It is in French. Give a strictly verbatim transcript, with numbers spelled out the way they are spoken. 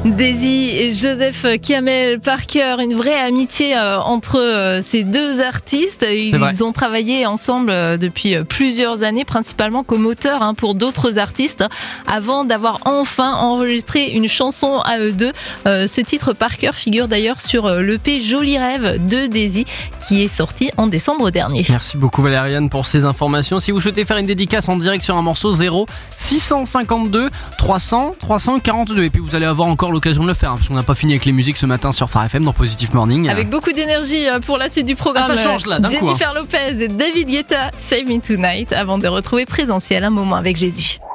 Daisy et Joseph Kamel Parker, une vraie amitié euh, entre euh, ces deux artistes. Ils ont travaillé ensemble euh, depuis plusieurs années, principalement comme auteurs hein, pour d'autres artistes, avant d'avoir enfin enregistré une chanson à eux deux. Euh, ce titre Parker figure d'ailleurs sur euh, l'E P Joli Rêve de Daisy, qui est sorti en décembre dernier. Merci beaucoup Valériane pour ces informations. Si vous souhaitez faire une dédicace en direct sur un morceau, zéro six cent cinquante-deux trois cents trois cent quarante-deux. Et puis vous allez avoir encore l'occasion de le faire, hein, parce qu'on n'a pas fini avec les musiques ce matin sur Phare F M dans Positive Morning. Avec beaucoup d'énergie pour la suite du programme. Ah, ça change là, d'un Jennifer coup, hein. Lopez et David Guetta, Save Me Tonight, avant de retrouver Présentiel, un moment avec Jésus.